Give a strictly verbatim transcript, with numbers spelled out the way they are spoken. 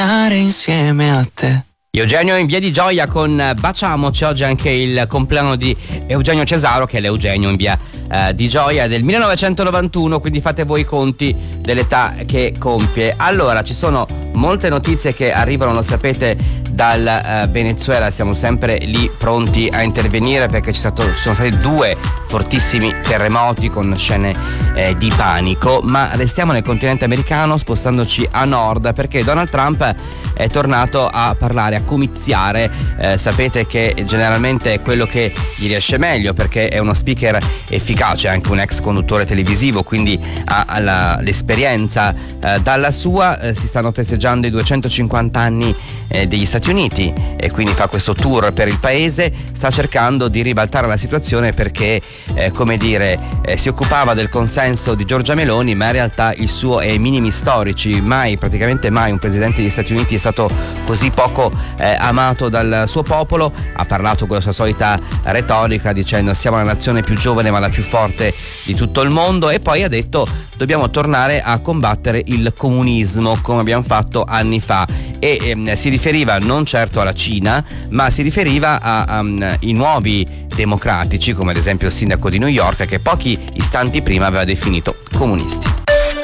insieme a te. Eugenio in via di Gioia con Baciamoci. Oggi anche il compleanno di Eugenio Cesaro, che è l'Eugenio in via eh, di Gioia del millenovecentonovantuno, quindi fate voi i conti dell'età che compie. Allora, ci sono molte notizie che arrivano, lo sapete, dal eh, Venezuela. Siamo sempre lì pronti a intervenire perché ci, stato, ci sono stati due fortissimi terremoti con scene eh, di panico, ma restiamo nel continente americano spostandoci a nord, perché Donald Trump è tornato a parlare, a comiziare. Eh, sapete che generalmente è quello che gli riesce meglio, perché è uno speaker efficace, anche un ex conduttore televisivo, quindi ha, ha la, l'esperienza eh, dalla sua. Eh, si stanno festeggiando i duecentocinquanta anni eh, degli Stati Uniti e quindi fa questo tour per il paese. Sta cercando di ribaltare la situazione perché eh, come dire eh, si occupava del consenso di Giorgia Meloni, ma in realtà il suo è ai minimi storici. Mai, praticamente mai un presidente degli Stati Uniti è stato così poco eh, amato dal suo popolo. Ha parlato con la sua solita retorica dicendo siamo la nazione più giovane ma la più forte di tutto il mondo, e poi ha detto dobbiamo tornare a combattere il comunismo come abbiamo fatto anni fa, e ehm, si riferiva non certo alla Cina, ma si riferiva ai um, nuovi democratici, come ad esempio il sindaco di New York, che pochi istanti prima aveva definito comunisti.